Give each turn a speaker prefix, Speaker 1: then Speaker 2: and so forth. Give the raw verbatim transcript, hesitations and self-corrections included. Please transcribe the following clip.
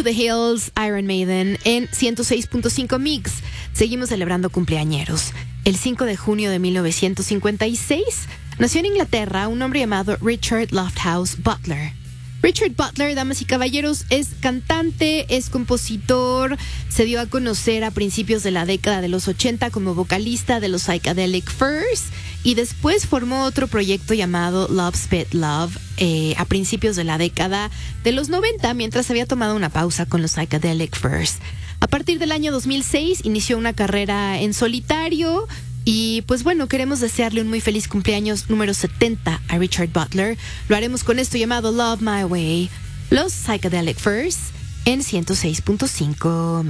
Speaker 1: the Hills, Iron Maiden, en ciento seis punto cinco Mix. Seguimos celebrando cumpleañeros. El cinco de junio de mil novecientos cincuenta y seis nació en Inglaterra un hombre llamado Richard Lofthouse Butler. Richard Butler, damas y caballeros, es cantante, es compositor, se dio a conocer a principios de la década de los ochenta como vocalista de los Psychedelic Furs y después formó otro proyecto llamado Love Spit Love eh, a principios de la década de los noventa, mientras había tomado una pausa con los Psychedelic Furs. A partir del año dos mil seis inició una carrera en solitario. Y pues bueno, queremos desearle un muy feliz cumpleaños número setenta a Richard Butler. Lo haremos con esto llamado Love My Way, los Psychedelic Furs en ciento seis punto cinco.